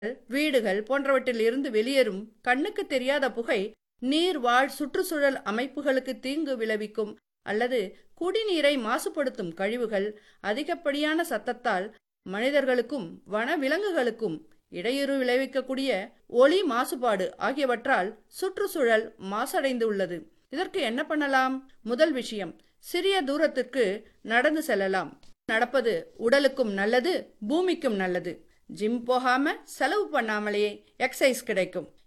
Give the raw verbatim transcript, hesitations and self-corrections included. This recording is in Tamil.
வீடுகள் போன்றவற்றில் இருந்து வெளியேறும் கண்ணுக்கு தெரியாத புகை நீர் வாழ் சுற்றுச்சூழல் அமைப்புகளுக்கு தீங்கு விளைவிக்கும் அல்லது குடிநீரை மாசுபடுத்தும் கழிவுகள் அதிகப்படியான சத்தத்தால் மனிதர்களுக்கும் வனவிலங்குகளுக்கும் இடையூறு விளைவிக்கக்கூடிய ஒலி மாசுபாடு ஆகியவற்றால் சுற்றுச்சூழல் மாசடைந்து உள்ளது. இதற்கு என்ன பண்ணலாம்? முதல் விஷயம், சிறிய தூரத்திற்கு நடந்து செல்லலாம். நடப்பது உடலுக்கும் நல்லது, பூமிக்கும் நல்லது. ஜிம் போகாம செலவு பண்ணாமலேயே எக்ஸசைஸ் கிடைக்கும்.